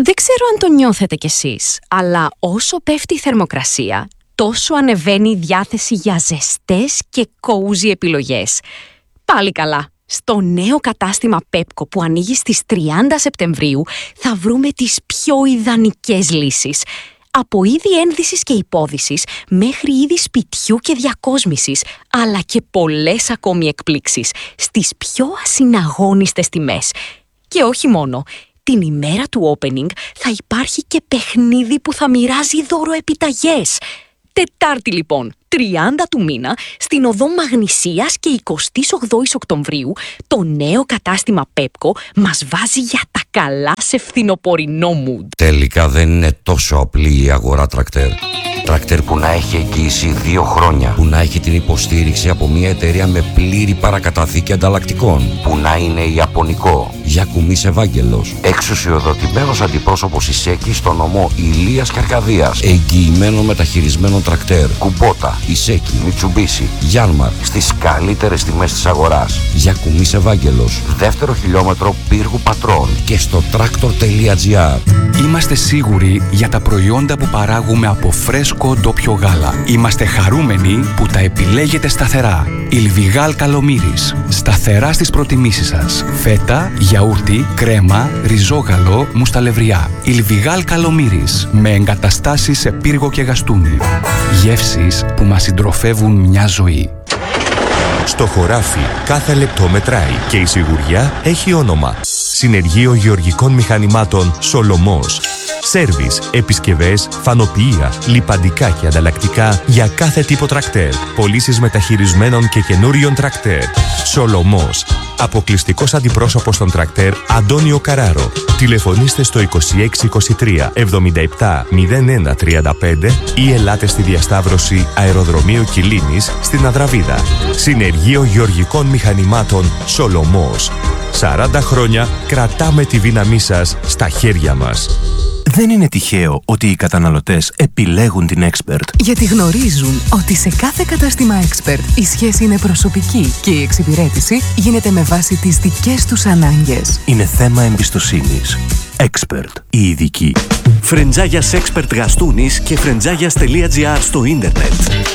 Δεν ξέρω αν το νιώθετε κι εσείς, αλλά όσο πέφτει η θερμοκρασία, τόσο ανεβαίνει η διάθεση για ζεστές και cozy επιλογές. Πάλι καλά. Στο νέο κατάστημα Pepco που ανοίγει στις 30 Σεπτεμβρίου θα βρούμε τις πιο ιδανικές λύσεις. Από είδη ένδυσης και υπόδυσης μέχρι είδη σπιτιού και διακόσμησης, αλλά και πολλές ακόμη εκπλήξεις στις πιο ασυναγώνιστες τιμές. Και όχι μόνο, την ημέρα του opening θα υπάρχει και παιχνίδι που θα μοιράζει δώροεπιταγές. Τετάρτη λοιπόν, 30 του μήνα, στην οδό Μαγνησίας και 28 Οκτωβρίου, το νέο κατάστημα Pepco μας βάζει για τα καλά σε φθινοπορεινό mood. Τελικά δεν είναι τόσο απλή η αγορά τρακτέρ. Τρακτέρ που να έχει εγγύηση 2 χρόνια. Που να έχει την υποστήριξη από μια εταιρεία με πλήρη παρακαταθήκη ανταλλακτικών. Που να είναι ιαπωνικό. Γιακουμής Ευάγγελος. Εξουσιοδοτημένος αντιπρόσωπος Ισέκη στο νομό Ηλίας και Αρκαδίας. Εγγυημένο μεταχειρισμένο τρακτέρ. Κουμπότα, Ισέκη, Μιτσουμπίσι, Γιάνμαρ. Στις καλύτερες τιμές της αγοράς. Γιακουμής Ευάγγελος. Δεύτερο χιλιόμετρο Πύργου Πατρών. Και στο tractor.gr. Είμαστε σίγουροι για τα προϊόντα που παράγουμε από φρέσκο ντόπιο γάλα. Είμαστε χαρούμενοι που τα επιλέγετε σταθερά. Ιλβιγάλ Καλομύρης. Σταθερά στις προτιμήσεις σας. Φέτα, γιαούρτι, κρέμα, ριζόγαλο, μουσταλευριά. Ιλβιγάλ Καλομύρης. Με εγκαταστάσεις σε Πύργο και Γαστούνι. Γεύσεις που μας συντροφεύουν μια ζωή. Στο χωράφι κάθε λεπτό μετράει και η σιγουριά έχει όνομα. Συνεργείο Γεωργικών Μηχανημάτων Σολομός. Σέρβις, επισκευές, φανοποιεία, λιπαντικά και ανταλλακτικά για κάθε τύπο τρακτέρ. Πωλήσεις μεταχειρισμένων και καινούριων τρακτέρ. Σολομός. Αποκλειστικός αντιπρόσωπος των τρακτέρ Αντώνιο Καράρο. Τηλεφωνήστε στο 2623 77 01 35 ή ελάτε στη διασταύρωση Αεροδρομίου Κιλίνης στην Αδραβίδα. Συνεργείο Γεωργικών Μηχανημάτων Σολομός. 40 χρόνια κρατάμε τη δύναμή σας στα χέρια μας. Δεν είναι τυχαίο ότι οι καταναλωτές επιλέγουν την Expert. Γιατί γνωρίζουν ότι σε κάθε κατάστημα Expert η σχέση είναι προσωπική και η εξυπηρέτηση γίνεται με βάση τις δικές τους ανάγκες. Είναι θέμα εμπιστοσύνης. Expert. Η ειδική. Φρεντζάγιας Expert Γαστούνης και φρεντζάγιας.gr στο ίντερνετ.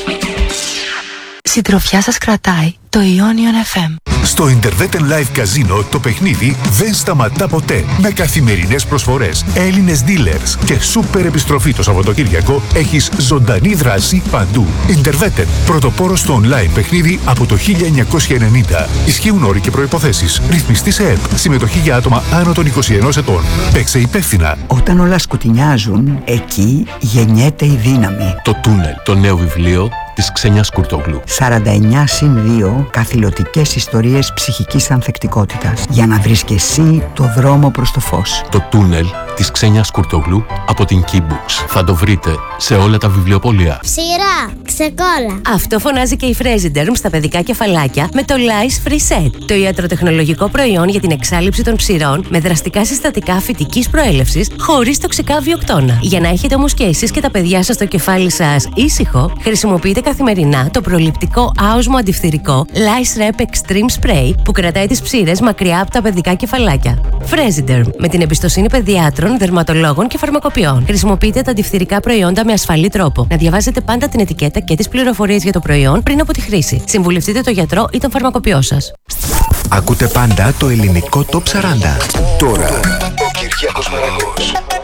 Συντροφιά σας κρατάει το Ionion FM. Στο Interveten Live Casino το παιχνίδι δεν σταματά ποτέ. Με καθημερινές προσφορές, Έλληνες dealers και σούπερ επιστροφή το Σαββατοκύριακο, έχεις ζωντανή δράση παντού. Interveten, πρωτοπόρος στο online παιχνίδι από το 1990. Ισχύουν όροι και προϋποθέσεις. Ρυθμιστή σε ΕΠ. Συμμετοχή για άτομα άνω των 21 ετών. Παίξε υπεύθυνα. Όταν όλα σκουτινιάζουν, εκεί γεννιέται η δύναμη. Το Τούνελ, το νέο βιβλίο της Ξένιας Κουρτογλού. 49/2 καθηλωτικές ιστορίες ψυχικής ανθεκτικότητας για να βρεις και εσύ το δρόμο προς το φως. Το Τούνελ της Ξένιας Κουρτογλού από την Keybooks. Θα το βρείτε σε όλα τα βιβλιοπωλεία. Ψηρά, ξεκόλα. Αυτό φωνάζει και η Fraserderm στα παιδικά κεφαλάκια με το Lice Free Set. Το ιατροτεχνολογικό προϊόν για την εξάλειψη των ψηρών με δραστικά συστατικά φυτικής προέλευσης χωρίς τοξικά βιοκτώνα. Για να έχετε όμως και εσείς και τα παιδιά σας το κεφάλι σας ήσυχο, χρησιμοποιείτε καθημερινά το προληπτικό άοσμο αντιφθυρικό Lice Rep Extreme Spray που κρατάει τις ψήρες μακριά από τα παιδικά κεφαλάκια. Fraserderm, με την εμπιστοσύνη παιδιάτρων, δερματολόγων και φαρμακοποιών. Χρησιμοποιείτε τα αντιφθυρικά προϊόντα με ασφαλή τρόπο. Να διαβάζετε πάντα την ετικέτα και τις πληροφορίες για το προϊόν πριν από τη χρήση. Συμβουλευτείτε τον γιατρό ή τον φαρμακοποιό σας. Ακούτε πάντα το ελληνικό Top 40. Τώρα